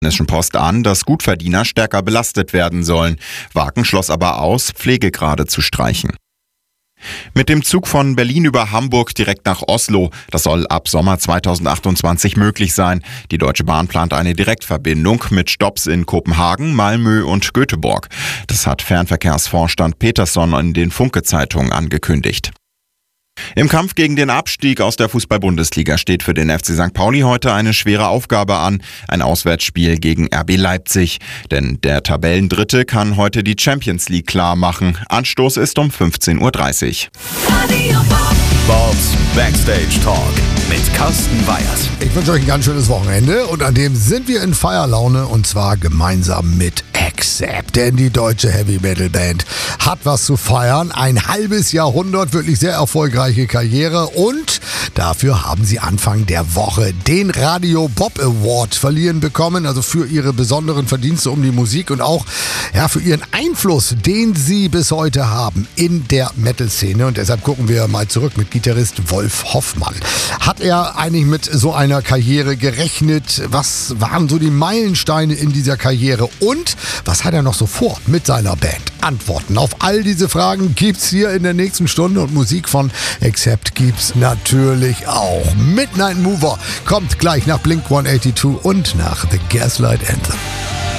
Post an, dass Gutverdiener stärker belastet werden sollen. Wagen schloss aber aus, Pflegegrade zu streichen. Mit dem Zug von Berlin über Hamburg direkt nach Oslo. Das soll ab Sommer 2028 möglich sein. Die Deutsche Bahn plant eine Direktverbindung mit Stopps in Kopenhagen, Malmö und Göteborg. Das hat Fernverkehrsvorstand Peterson in den Funke-Zeitungen angekündigt. Im Kampf gegen den Abstieg aus der Fußball-Bundesliga steht für den FC St. Pauli heute eine schwere Aufgabe an. Ein Auswärtsspiel gegen RB Leipzig. Denn der Tabellendritte kann heute die Champions League klar machen. Anstoß ist um 15:30 Uhr. Bobs Backstage Talk mit Carsten Weyers. Ich wünsche euch ein ganz schönes Wochenende und an dem sind wir in Feierlaune und zwar gemeinsam mit Accept, denn die deutsche Heavy Metal Band hat was zu feiern. Ein halbes Jahrhundert, wirklich sehr erfolgreiche Karriere und dafür haben sie Anfang der Woche den Radio Bob Award verliehen bekommen, also für ihre besonderen Verdienste um die Musik und auch für ihren Einfluss, den sie bis heute haben in der Metal-Szene. Und deshalb gucken wir mal zurück mit Gitarrist Wolf Hoffmann. Hat er eigentlich mit so einer Karriere gerechnet? Was waren so die Meilensteine in dieser Karriere? Und was hat er noch so vor mit seiner Band? Antworten auf all diese Fragen gibt's hier in der nächsten Stunde und Musik von Accept gibt's natürlich auch. Midnight Mover kommt gleich nach Blink-182 und nach The Gaslight Anthem.